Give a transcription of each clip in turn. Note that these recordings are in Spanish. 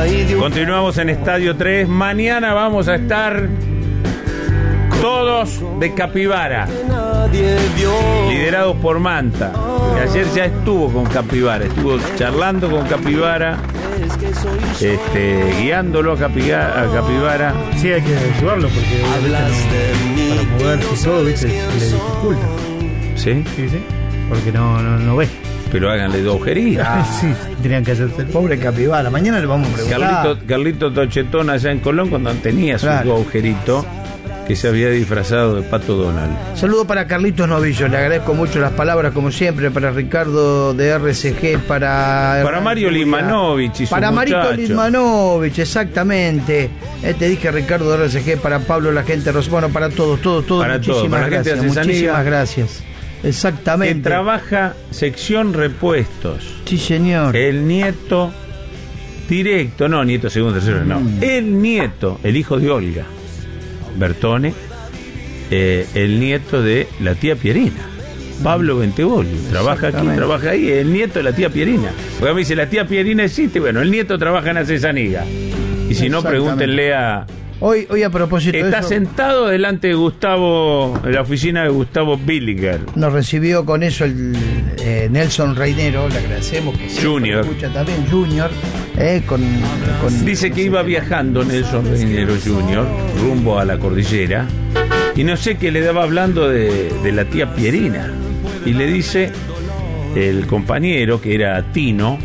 Continuamos en Estadio 3. Mañana vamos a estar todos de Capibara, liderados por Manta, que ayer ya estuvo con Capibara, estuvo charlando con Capibara, guiándolo a Capibara. Sí, hay que ayudarlo porque para moverse y todo, ¿viste? Le dificulta. ¿Sí? Sí, sí. Porque no ve. Pero háganle 2 agujeritos. Sí, tenían que hacerse el pobre Capibara. Mañana le vamos a preguntar. Carlito Tochetón allá en Colón, cuando tenía su agujerito, que se había disfrazado de Pato Donald. Saludo para Carlitos Novillo, le agradezco mucho las palabras como siempre, para Ricardo de RCG, para Mario Limanovich y su para muchacho. Marito Limanovich, exactamente. Te dije Ricardo de RCG, para Pablo, la gente bueno, para todos, para muchísimas la gente gracias, de muchísimas gracias. Exactamente. Que trabaja sección repuestos. Sí, señor. El nieto directo, no, nieto segundo, tercero, no. El nieto, el hijo de Olga Bertone, el nieto de la tía Pierina, Pablo Benteboli, trabaja aquí, trabaja ahí, el nieto de la tía Pierina. Porque me dice, la tía Pierina existe, bueno, el nieto trabaja en Acesaniga. Y si no, pregúntenle a... Hoy a propósito está de eso, sentado delante de Gustavo, en la oficina de Gustavo Billiger. nos recibió con eso el Nelson Reinero, le agradecemos que Junior. Escucha también Junior, con dice que iba viajando Nelson Reinero Jr. rumbo a la cordillera y no sé qué le daba hablando de la tía Pierina, y le dice el compañero, que era Tino,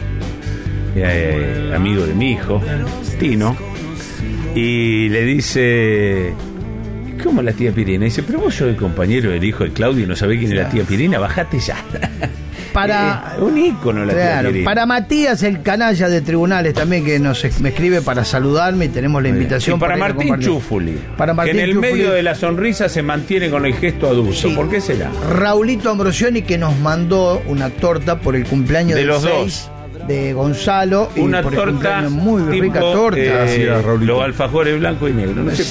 amigo de mi hijo Tino, y le dice, ¿cómo la tía Pierina? Y dice, pero vos sos el compañero del hijo de Claudio y no sabés quién es la tía Pierina, bajate ya. Para un ícono la tía Pierina. Para Matías, el canalla de Tribunales también, que me escribe para saludarme, y tenemos la invitación. Y para Martín Chúfuli, para Martín, que en el medio de la sonrisa se mantiene con el gesto adulto. Sí. ¿Por qué será? Raulito Ambrosioni, que nos mandó una torta por el cumpleaños de los 6 dos, de Gonzalo, una y por torta muy tipo, rica torta, los alfajores blanco y negro, no sé.